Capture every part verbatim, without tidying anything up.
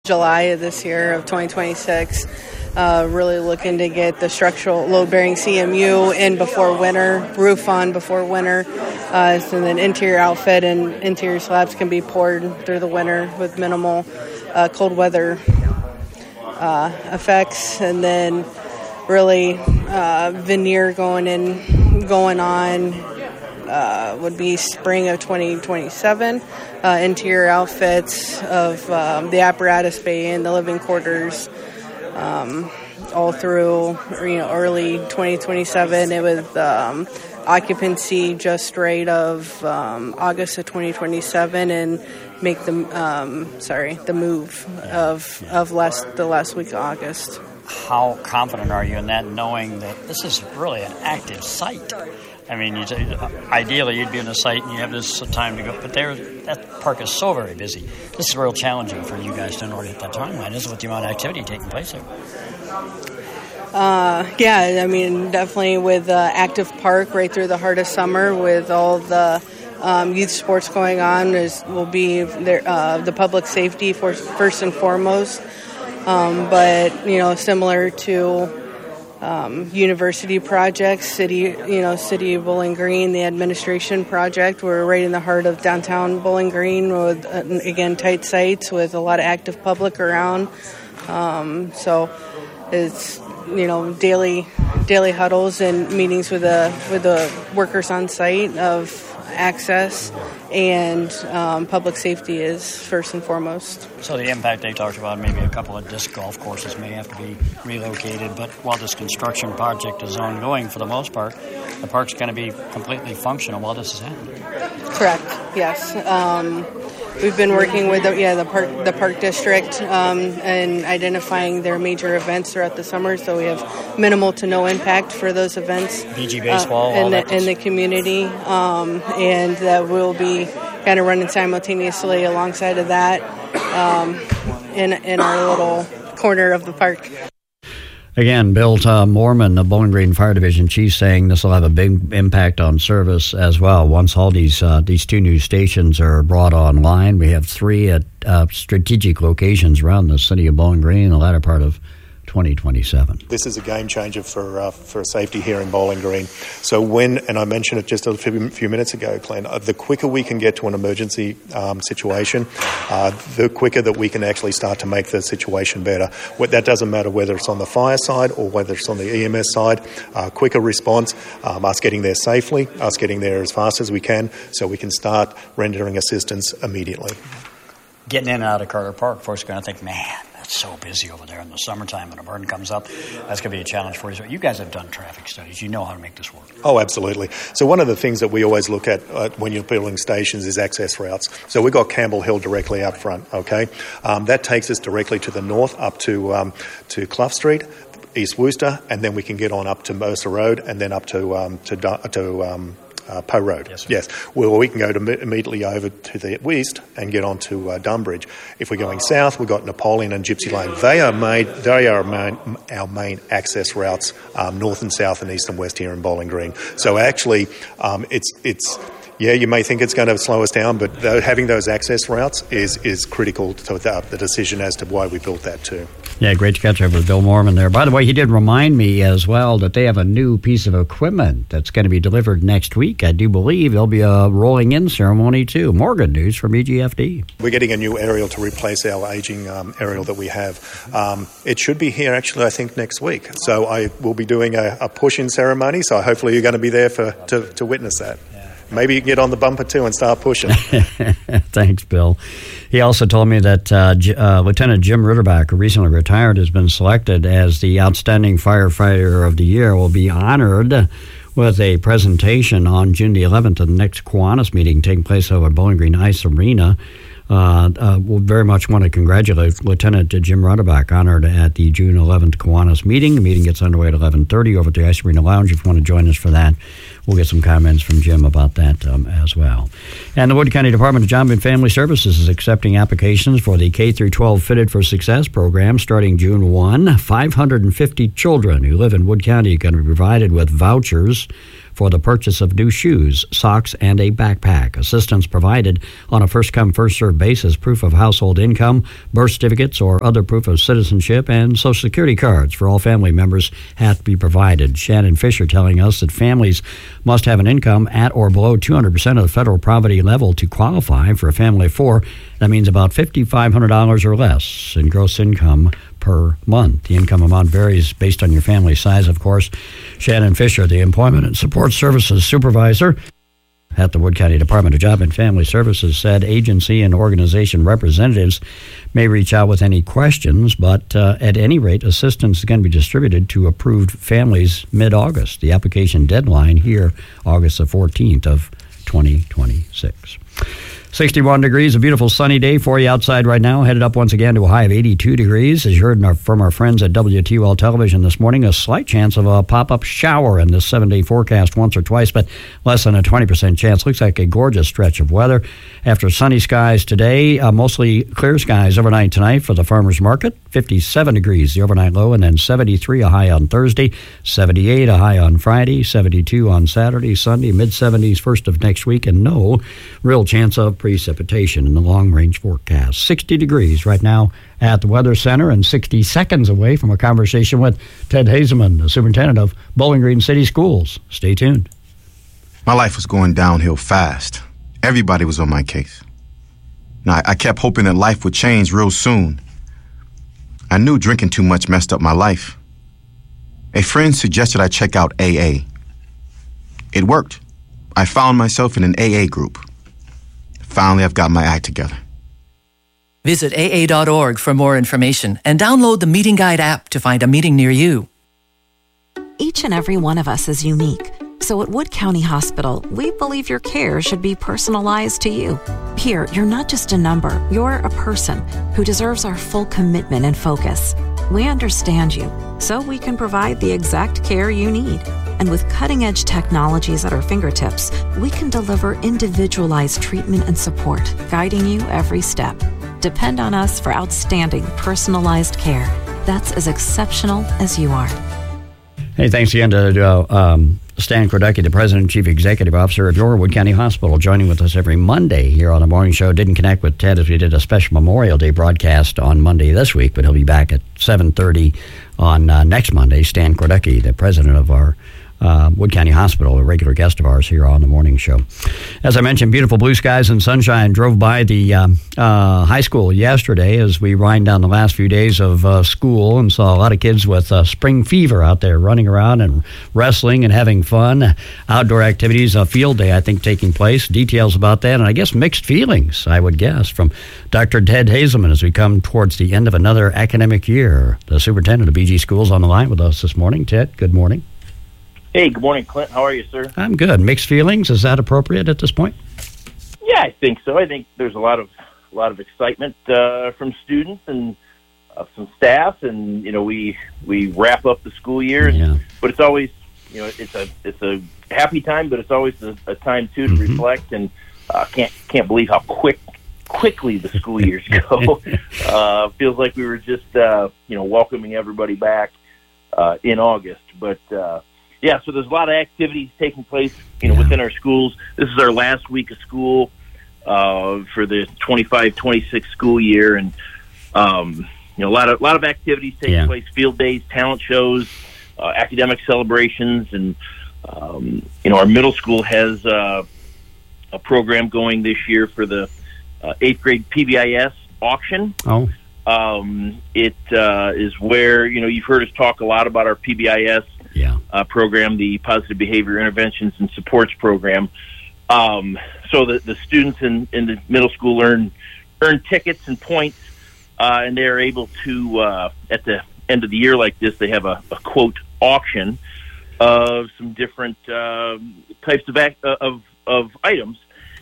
July of this year of twenty twenty-six. Uh, really looking to get the structural load-bearing C M U in before winter, roof on before winter, uh, so then interior outfit and interior slabs can be poured through the winter with minimal uh, cold weather uh, effects, and then really uh, veneer going in, going on uh, would be spring of twenty twenty-seven. Uh, interior outfits of um, the apparatus bay and the living quarters. Um, all through, you know, early twenty twenty-seven, it was um, occupancy just straight of um, August of twenty twenty-seven, and make the um, sorry the move of of last the last week of August. How confident are you in that, knowing that this is really an active site? I mean, you, ideally you'd be in the site and you have this time to go, but there, that park is so very busy. This is real challenging for you guys to in order to hit that timeline, isn't it, with the amount of activity taking place there? Uh, yeah, I mean, definitely with uh, active park right through the heart of summer, with all the um, youth sports going on, is will be there, uh, the public safety for, first and foremost. Um, but you know, similar to Um, university projects, city, you know, city of Bowling Green, the administration project. We're right in the heart of downtown Bowling Green with, uh, again, tight sites with a lot of active public around. Um, so it's, you know, daily daily huddles and meetings with the with the workers on site of access, and um, public safety is first and foremost. So the impact they talked about, maybe a couple of disc golf courses may have to be relocated, but while this construction project is ongoing for the most part, the park's going to be completely functional while this is happening. Correct, yes. Um, we've been working with the, yeah, the park the park district um, and identifying their major events throughout the summer, so we have minimal to no impact for those events. B G baseball, uh, in, all the, that in the community, um, and that will be kind of running simultaneously alongside of that um, in in our little corner of the park. Again, Bill uh, Moorman, the Bowling Green Fire Division Chief, saying this will have a big impact on service as well. Once all these uh, these two new stations are brought online, we have three at uh, strategic locations around the city of Bowling Green in the latter part of twenty twenty-seven. This is a game changer for uh, for safety here in Bowling Green. So when, and I mentioned it just a few, few minutes ago, Glenn, uh, the quicker we can get to an emergency um, situation, uh, the quicker that we can actually start to make the situation better. What, that doesn't matter whether it's on the fire side or whether it's on the E M S side. Uh, quicker response, um, us getting there safely, us getting there as fast as we can, so we can start rendering assistance immediately. Getting in and out of Carter Park, folks are going to think, man, that's so busy over there in the summertime when a burn comes up. That's going to be a challenge for you. So you guys have done traffic studies. You know how to make this work. Oh, absolutely. So one of the things that we always look at uh, when you're building stations is access routes. So we've got Campbell Hill directly up front, okay? Um, that takes us directly to the north up to um, to Clough Street, East Worcester, and then we can get on up to Mercer Road and then up to um, to, to um, Uh, Poe Road. Yes, yes. Well, we can go to immediately over to the west and get on to uh, Dunbridge. If we're going south, we've got Napoleon and Gypsy Lane. They are made. They are main, our main access routes, um, north and south and east and west here in Bowling Green. So actually, um, it's it's. Yeah, you may think it's going to slow us down, but having those access routes is is critical to the, the decision as to why we built that too. Yeah, great to catch up with Bill Moorman there. By the way, he did remind me as well that they have a new piece of equipment that's going to be delivered next week. I do believe there'll be a rolling in ceremony too. More good news from E G F D. We're getting a new aerial to replace our aging um, aerial that we have. Um, it should be here actually, I think, next week. So I will be doing a, a push-in ceremony. So hopefully you're going to be there for to, to witness that. Maybe you can get on the bumper, too, and start pushing. Thanks, Bill. He also told me that uh, J- uh, Lieutenant Jim Ritterback, who recently retired, has been selected as the Outstanding Firefighter of the Year, will be honored with a presentation on June the eleventh at the next Kiwanis meeting taking place over at Bowling Green Ice Arena. Uh, uh, we'll very much want to congratulate Lieutenant Jim Ritterback, honored at the June eleventh Kiwanis meeting. The meeting gets underway at eleven thirty over at the Ice Arena Lounge. If you want to join us for that, we'll get some comments from Jim about that um, as well. And the Wood County Department of Job and Family Services is accepting applications for the K through twelve Fitted for Success program starting June first. five hundred fifty children who live in Wood County are going to be provided with vouchers for the purchase of new shoes, socks, and a backpack. Assistance provided on a first-come, first-served basis, proof of household income, birth certificates, or other proof of citizenship, and Social Security cards for all family members have to be provided. Shannon Fisher telling us that families must have an income at or below two hundred percent of the federal poverty level to qualify for a family of four. That means about five thousand five hundred dollars or less in gross income per month. The income amount varies based on your family size, of course. Shannon Fisher, the Employment and Support Services Supervisor at the Wood County Department of Job and Family Services, said agency and organization representatives may reach out with any questions, but uh, at any rate, assistance is going to be distributed to approved families mid-August. The application deadline here, August the fourteenth of twenty twenty-six. sixty-one degrees, a beautiful sunny day for you outside right now. Headed up once again to a high of eighty-two degrees. As you heard our, from our friends at W T O L Television this morning, a slight chance of a pop-up shower in this seven-day forecast once or twice, but less than a twenty percent chance. Looks like a gorgeous stretch of weather. After sunny skies today, uh, mostly clear skies overnight tonight for the farmers market. fifty-seven degrees, the overnight low, and then seventy-three, a high on Thursday, seventy-eight, a high on Friday, seventy-two on Saturday, Sunday, mid-seventies first of next week, and no real chance of precipitation in the long-range forecast. sixty degrees right now at the Weather Center, and sixty seconds away from a conversation with Ted Hazeman, the superintendent of Bowling Green City Schools. Stay tuned. My life was going downhill fast. Everybody was on my case. Now, I kept hoping that life would change real soon. I knew drinking too much messed up my life. A friend suggested I check out A A. It worked. I found myself in an A A group. Finally, I've got my act together. Visit A A dot org for more information and download the Meeting Guide app to find a meeting near you. Each and every one of us is unique. So at Wood County Hospital, we believe your care should be personalized to you. Here, you're not just a number, you're a person who deserves our full commitment and focus. We understand you, so we can provide the exact care you need. And with cutting-edge technologies at our fingertips, we can deliver individualized treatment and support, guiding you every step. Depend on us for outstanding, personalized care that's as exceptional as you are. Hey, thanks again to uh, um, Stan Kordecki, the President and Chief Executive Officer of your Wood County Hospital, joining with us every Monday here on the morning show. Didn't connect with Ted as we did a special Memorial Day broadcast on Monday this week, but he'll be back at seven thirty on uh, next Monday. Stan Kordecki, the President of our Uh, Wood County Hospital, a regular guest of ours here on the morning show. As I mentioned, beautiful blue skies and sunshine. Drove by the um, uh, high school yesterday as we wind down the last few days of uh, school and saw a lot of kids with uh, spring fever out there running around and wrestling and having fun. Outdoor activities, a field day, I think, taking place. Details about that, and I guess mixed feelings, I would guess, from Doctor Ted Hazeman as we come towards the end of another academic year. The superintendent of B G Schools on the line with us this morning. Ted, good morning. Hey, good morning, Clint. How are you, sir? I'm good. Mixed feelings, is that appropriate at this point? Yeah, I think so. I think there's a lot of a lot of excitement uh, from students and uh, some staff, and you know, we we wrap up the school year. And, yeah. But it's always, you know, it's a it's a happy time, but it's always a, a time too to mm-hmm. reflect. And uh, can't can't believe how quick quickly the school years go. uh, feels like we were just uh, you know welcoming everybody back uh, in August, but. Uh, Yeah, so there's a lot of activities taking place, you know, yeah. within our schools. This is our last week of school uh, for the twenty-five twenty-six school year, and um, you know, a lot of a lot of activities taking yeah. place: field days, talent shows, uh, academic celebrations, and um, you know, our middle school has uh, a program going this year for the uh, eighth grade P B I S auction. Oh, um, it uh, is where you know you've heard us talk a lot about our P B I S. Yeah. Uh, program, the Positive Behavior Interventions and Supports program. Um, so the, the students in, in the middle school earn earn tickets and points, uh, and they're able to, uh, at the end of the year like this, they have a, a quote auction of some different uh, types of, act, uh, of of items.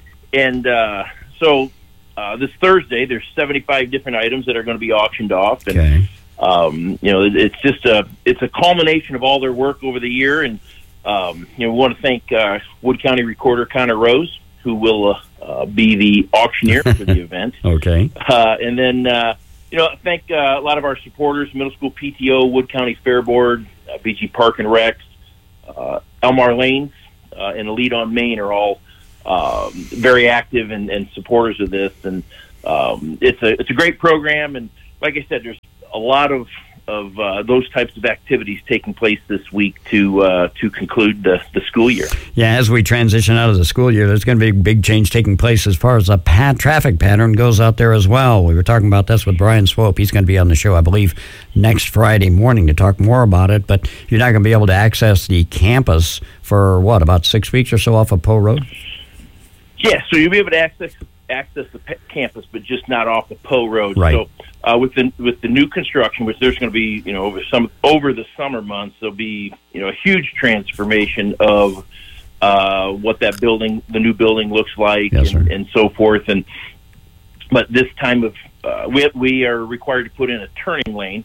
And uh, so uh, this Thursday, there's seventy-five different items that are going to be auctioned off. And, okay. Um, you know, it's just a it's a culmination of all their work over the year, and um, you know, we want to thank uh, Wood County Recorder Connor Rose, who will uh, uh, be the auctioneer for the event. Okay, uh, and then uh, you know, thank uh, a lot of our supporters: Middle School P T O, Wood County Fair Board, uh, B G Park and Recs, uh, Elmar Lanes uh, and Elite on Main are all um, very active and, and supporters of this, and um, it's a it's a great program. And like I said, there's a lot of of uh, those types of activities taking place this week to uh, to conclude the, the school year. Yeah, as we transition out of the school year, there's going to be a big change taking place as far as the pat- traffic pattern goes out there as well. We were talking about this with Brian Swope. He's going to be on the show, I believe, next Friday morning to talk more about it, but you're not going to be able to access the campus for, what, about six weeks or so off of Poe Road? Yeah, so you'll be able to access access the pe- campus, but just not off the Poe Road. Right. So uh, with the with the new construction, which there's going to be, you know, over some over the summer months, there'll be, you know, a huge transformation of uh, what that building, the new building, looks like, yes, and, and so forth. And but this time of uh, we we are required to put in a turning lane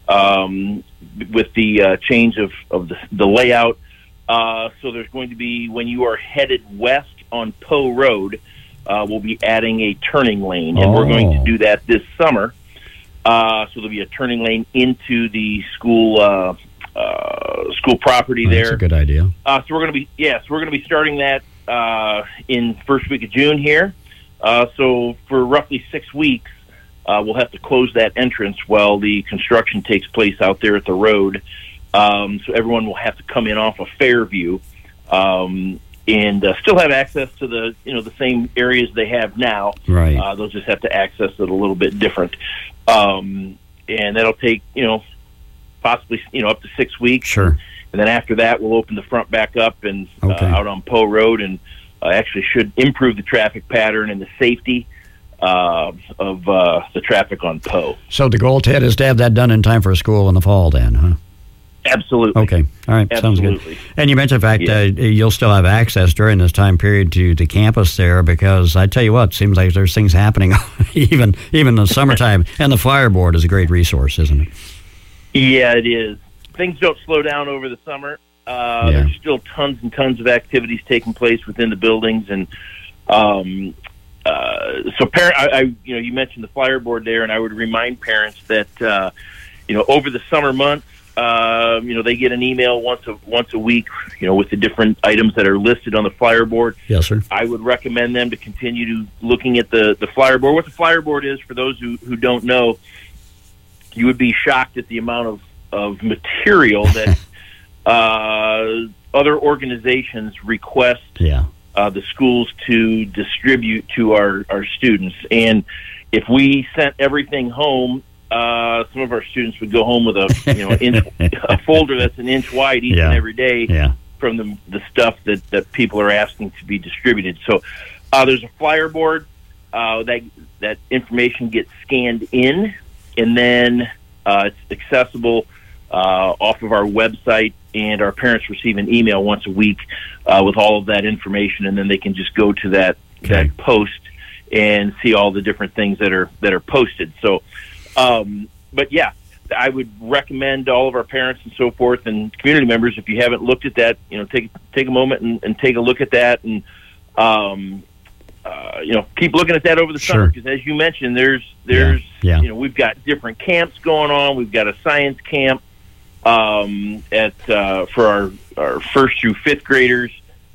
um, with the uh, change of of the, the layout. Uh, so there's going to be, when you are headed west on Poe Road, Uh, we'll be adding a turning lane, and oh. we're going to do that this summer. Uh, so there'll be a turning lane into the school uh, uh, school property oh, there. That's a good idea. Uh, so we're going to be yeah, so we're going to be starting that uh, in first week of June here. Uh, so for roughly six weeks, uh, we'll have to close that entrance while the construction takes place out there at the road. Um, so everyone will have to come in off of Fairview. Um, and uh, still have access to the, you know, the same areas they have now. Right. Uh, they'll just have to access it a little bit different. Um, and that'll take, you know, possibly, you know, up to six weeks. Sure. And then after that, we'll open the front back up and Okay. uh, out on Poe Road, and uh, actually should improve the traffic pattern and the safety uh, of uh, the traffic on Poe. So the goal, Ted, is to have that done in time for school in the fall then, huh? Absolutely. Okay. All right. Absolutely. Sounds good. And you mentioned the fact Yeah. that uh, you'll still have access during this time period to the campus there, because I tell you what, it seems like there's things happening even even in the summertime. And the flyer board is a great resource, isn't it? Yeah, it is. Things don't slow down over the summer. Uh, Yeah. There's still tons and tons of activities taking place within the buildings, and um, uh, so parent. I, I, you know, you mentioned the flyer board there, and I would remind parents that uh, you know, over the summer months, uh, you know, they get an email once a once a week, you know, with the different items that are listed on the flyer board. Yes, sir. I would recommend them to continue to looking at the the flyer board. What the flyer board is, for those who who don't know, you would be shocked at the amount of of material that uh, other organizations request Yeah. uh, the schools to distribute to our, our students. And if we sent everything home, uh, some of our students would go home with a you know inch, a folder that's an inch wide each Yeah. and every day Yeah. from the the stuff that, that people are asking to be distributed. So uh, there's a flyer board uh, that that information gets scanned in, and then uh, it's accessible uh, off of our website, and our parents receive an email once a week uh, with all of that information, and then they can just go to that Okay. that post and see all the different things that are that are posted. So, um, but yeah, I would recommend to all of our parents and so forth and community members, if you haven't looked at that, you know, take take a moment and, and take a look at that, and um, uh, you know, keep looking at that over the summer, Sure. because as you mentioned, there's there's Yeah. Yeah. you know, we've got different camps going on. We've got a science camp um, at uh, for our our first through fifth graders.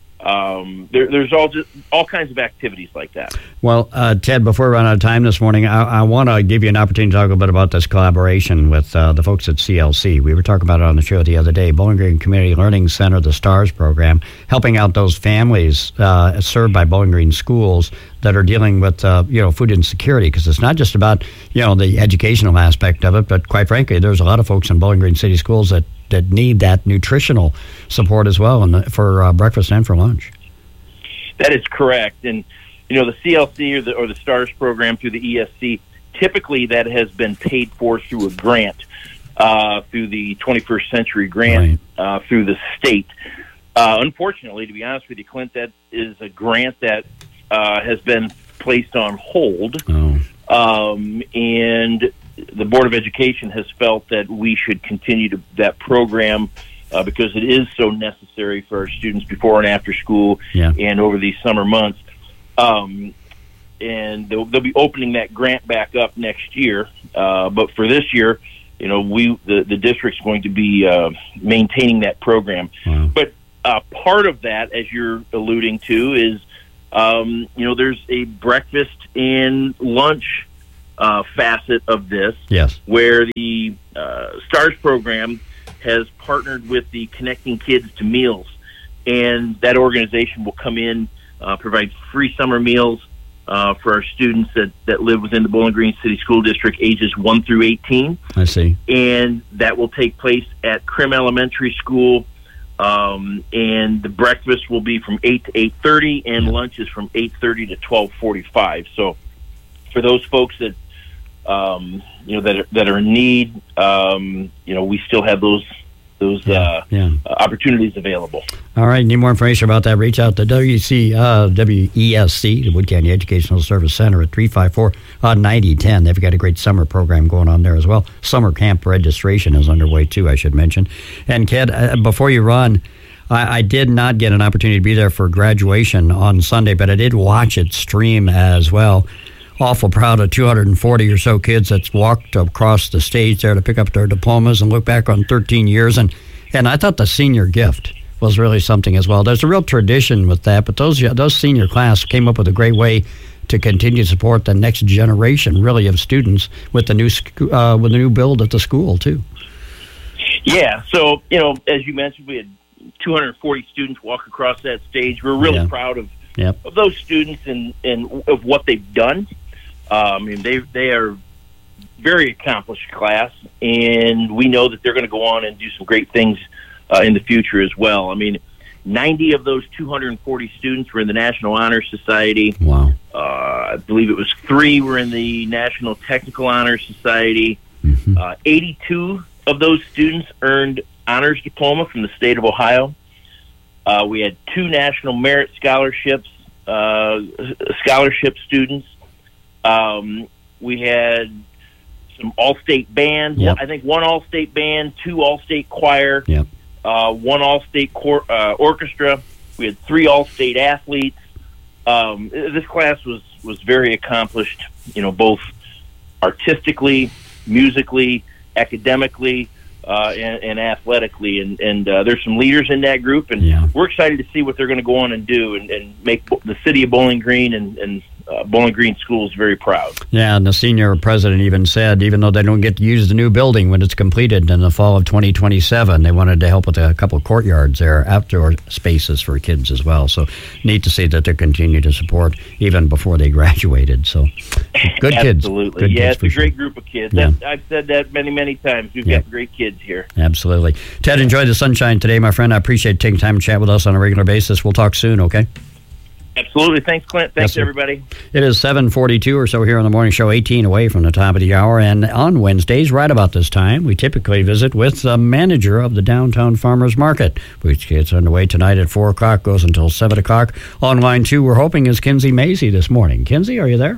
Um, there, there's all just all kinds of activities like that. Well, uh, Ted, before we run out of time this morning, I, I want to give you an opportunity to talk a bit about this collaboration with uh, the folks at C L C. We were talking about it on the show the other day. Bowling Green Community Learning Center, the STARS program, helping out those families uh, served by Bowling Green schools that are dealing with uh, you know, food insecurity, because it's not just about, you know, the educational aspect of it, but quite frankly, there's a lot of folks in Bowling Green City schools that that need that nutritional support as well, and for uh, breakfast and for lunch. That is correct. And, you know, the C L C or the, or the STARS program through the E S C, typically that has been paid for through a grant, uh, through the twenty-first Century Grant, Right. uh, through the state. Uh, unfortunately, to be honest with you, Clint, that is a grant that uh, has been placed on hold. Oh. Um, and the Board of Education has felt that we should continue to that program uh, because it is so necessary for our students before and after school Yeah. and over these summer months. Um, and they'll, they'll be opening that grant back up next year. Uh, but for this year, you know, we the, the district's going to be uh, maintaining that program. Wow. But uh, part of that, as you're alluding to, is um, you know there's a breakfast and lunch uh, facet of this. Yes, where the uh, STARS program has partnered with the Connecting Kids to Meals, and that organization will come in, uh, provide free summer meals uh, for our students that, that live within the Bowling Green City School District, ages one through eighteen. I see. And that will take place at Krim Elementary School, um, and the breakfast will be from eight to eight thirty, and yep. lunch is from eight thirty to twelve forty-five. So for those folks that Um, you know that are, that are in need. Um, you know, we still have those those yeah, uh, yeah. Uh, opportunities available. All right. Need more information about that? Reach out to W C uh, W E S C, the Wood County Educational Service Center, at three five four, nine oh one oh. They've got a great summer program going on there as well. Summer camp registration is underway too, I should mention. And Ked, uh, before you run, I, I did not get an opportunity to be there for graduation on Sunday, but I did watch it stream as well. Awful proud of two hundred forty or so kids that's walked across the stage there to pick up their diplomas and look back on thirteen years. And, and I thought the senior gift was really something as well. There's a real tradition with that, but those those senior class came up with a great way to continue to support the next generation, really, of students with the new uh, with the new build at the school, too. Yeah, so, you know, as you mentioned, we had two hundred forty students walk across that stage. We're really yeah. proud of, yep. of those students and, and of what they've done. Um, I mean, they they are very accomplished class, and we know that they're going to go on and do some great things uh, in the future as well. I mean, ninety of those two hundred forty students were in the National Honor Society. Wow. Uh, I believe it was three were in the National Technical Honor Society. Mm-hmm. Uh, eighty-two of those students earned honors diploma from the state of Ohio. Uh, we had two National Merit Scholarships, uh, scholarship students. Um, we had some all-state band. Yep. I think one all-state band, two all-state choir, yep. uh, one all-state cor- uh, orchestra. We had three all-state athletes. Um, this class was, was very accomplished, you know, both artistically, musically, academically, uh, and, and athletically. And, and uh, there's some leaders in that group, and yeah. we're excited to see what they're going to go on and do and, and make the city of Bowling Green and, and Uh, Bowling Green Schools very proud. Yeah, and the senior president even said, even though they don't get to use the new building when it's completed in the fall of twenty twenty-seven, they wanted to help with a couple of courtyards there, outdoor spaces for kids as well. So neat to see that they continue to support even before they graduated. So good kids. Absolutely. Good yeah, kids it's a sure. great group of kids. Yeah. That, I've said that many, many times. We've yeah. got great kids here. Absolutely. Ted, enjoy the sunshine today, my friend. I appreciate taking time to chat with us on a regular basis. We'll talk soon, okay? Absolutely. Thanks, Clint. Thanks, yes, everybody. It is seven forty-two or so here on the morning show, eighteen away from the top of the hour. And on Wednesdays, right about this time, we typically visit with the manager of the Downtown Farmers Market, which gets underway tonight at four o'clock, goes until seven o'clock. On line two, we're hoping, is Kinsey Macy this morning. Kinsey, are you there?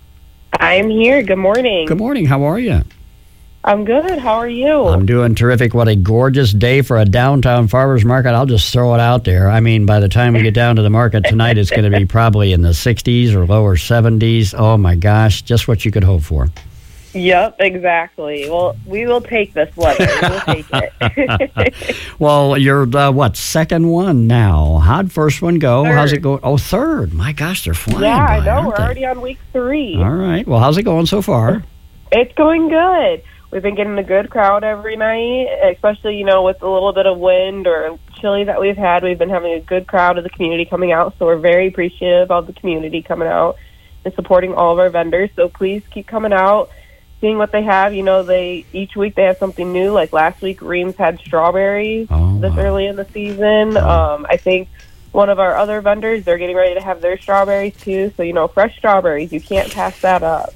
I'm here. Good morning. Good morning. How are you? I'm good. How are you? I'm doing terrific. What a gorgeous day for a downtown farmers market. I'll just throw it out there. I mean, by the time we get down to the market tonight, it's going to be probably in the sixties or lower seventies. Oh, my gosh. Just what you could hope for. Yep, exactly. Well, we will take this weather. We'll take it. Well, you're, uh, what, second one now? How'd first one go? Third. How's it going? Oh, third. My gosh, they're flying Yeah, by, I know. aren't We're they? already on week three. All right. Well, how's it going so far? It's going good. We've been getting a good crowd every night, especially, you know, with a little bit of wind or chilly that we've had. We've been having a good crowd of the community coming out, so we're very appreciative of the community coming out and supporting all of our vendors. So please keep coming out, seeing what they have. You know, they each week they have something new. Like last week, Reams had strawberries Oh, this wow. early in the season. Um, I think one of our other vendors, they're getting ready to have their strawberries too. So, you know, fresh strawberries, you can't pass that up.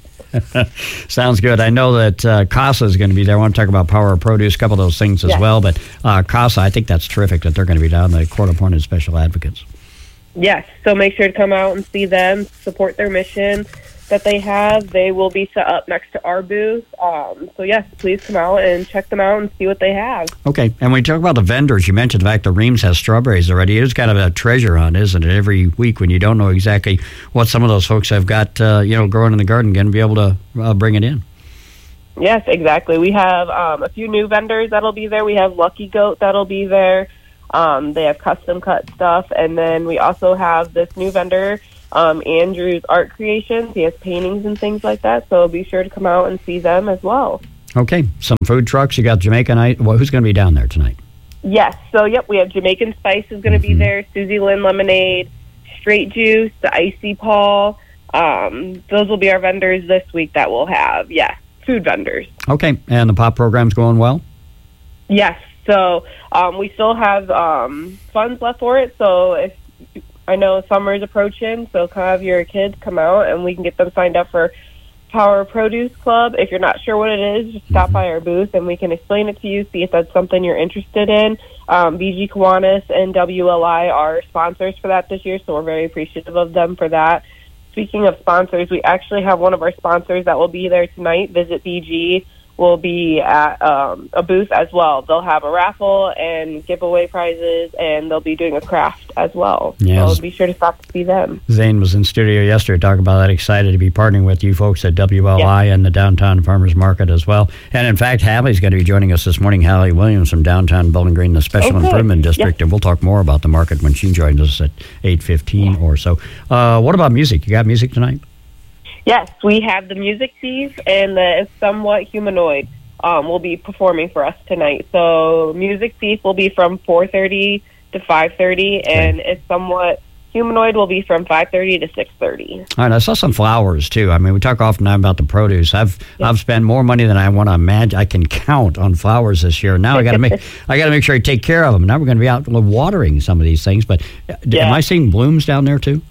Sounds good. I know that uh, CASA is going to be there. I want to talk about Power of Produce, a couple of those things as Yes. well. But uh, CASA, I think that's terrific that they're going to be down, the court-appointed special advocates. Yes, so make sure to come out and see them, support their mission that they have. They will be set up next to our booth. Um, so, yes, please come out and check them out and see what they have. Okay, and when we talk about the vendors, you mentioned the fact that Reams has strawberries already. It is kind of a treasure hunt, isn't it? Every week when you don't know exactly what some of those folks have got, uh, you know, growing in the garden, going to be able to uh, bring it in. Yes, exactly. We have um, a few new vendors that'll be there. We have Lucky Goat that'll be there. Um, they have custom cut stuff. And then we also have this new vendor, um, Andrew's Art Creations. He has paintings and things like that. So be sure to come out and see them as well. Okay. Some food trucks. You got Jamaican. Well, who's going to be down there tonight? Yes. So, yep, we have Jamaican Spice is going to mm-hmm. be there, Susie Lynn Lemonade, Straight Juice, the Icy Paul. Um, those will be our vendors this week that we'll have. Yeah, food vendors. Okay. And the pop program's going well? Yes. So um, we still have um, funds left for it. So if I know summer is approaching, so have your kids come out and we can get them signed up for Power Produce Club. If you're not sure what it is, just stop by our booth and we can explain it to you, see if that's something you're interested in. Um, B G Kiwanis and W L I are sponsors for that this year, so we're very appreciative of them for that. Speaking of sponsors, we actually have one of our sponsors that will be there tonight. Visit B G will be at um, a booth as well. They'll have a raffle and giveaway prizes, and they'll be doing a craft as well. Yes. So be sure to stop to see them. Zane was in studio yesterday talking about that. Excited to be partnering with you folks at W L I yes. and the Downtown Farmers Market as well. And in fact, Hallie's going to be joining us this morning. Hallie Williams from Downtown Bowling Green, the Special okay. Improvement District. Yes. And we'll talk more about the market when she joins us at eight fifteen yeah. or so. Uh, what about music? You got music tonight? Yes, we have the Music Thief and the Somewhat Humanoid um, will be performing for us tonight. So Music Thief will be from four thirty to five thirty, okay. and It's Somewhat Humanoid will be from five thirty to six thirty. All right, I saw some flowers, too. I mean, we talk often about the produce. I've yes. I've spent more money than I want to imagine. I can count on flowers this year. Now I got to make I got to make sure I take care of them. Now we're going to be out watering some of these things. But yeah. am I seeing blooms down there, too?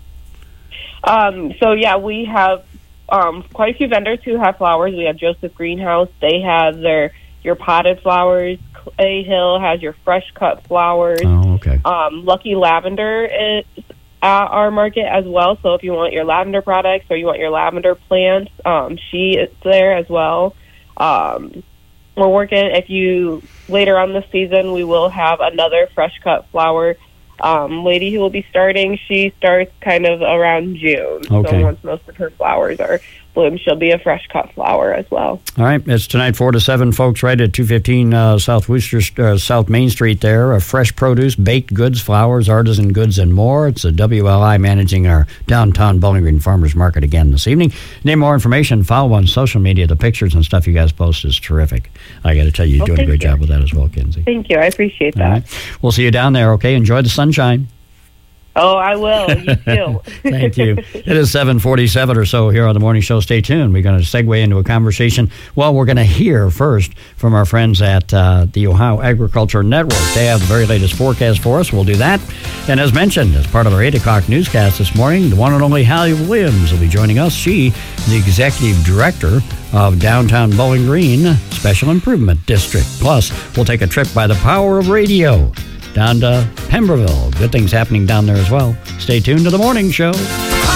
Um. So, yeah, we have Um, quite a few vendors who have flowers. We have Joseph Greenhouse. They have their your potted flowers. Clay Hill has your fresh cut flowers. Oh, okay. Um, Lucky Lavender is at our market as well. So if you want your lavender products or you want your lavender plants, um, she is there as well. Um, we're working. If you later on this season, we will have another fresh cut flower Um, lady who will be starting. She starts kind of around June. Okay. So once most of her flowers are bloomed, she'll be a fresh cut flower as well. All right. It's tonight four to seven, folks, right at two fifteen uh, South Worcester, uh, South Main Street there. Uh, fresh produce, baked goods, flowers, artisan goods, and more. It's a W L I managing our downtown Bowling Green Farmers Market again this evening. Need more information, follow on social media. The pictures and stuff you guys post is terrific. I got to tell you, you're well, doing a great you. job with that as well, Kinsey. Thank you. I appreciate that. All right. We'll see you down there, okay? Enjoy the sunshine. Oh, I will. You too. Thank you. It is seven forty-seven or so here on the morning show. Stay tuned. We're going to segue into a conversation. Well, we're going to hear first from our friends at uh, the Ohio Agriculture Network. They have the very latest forecast for us. We'll do that. And as mentioned, as part of our eight o'clock newscast this morning, the one and only Hallie Williams will be joining us. She is the Executive Director of Downtown Bowling Green Special Improvement District. Plus, we'll take a trip by the power of radio down to Pemberville. Good things happening down there as well. Stay tuned to the morning show.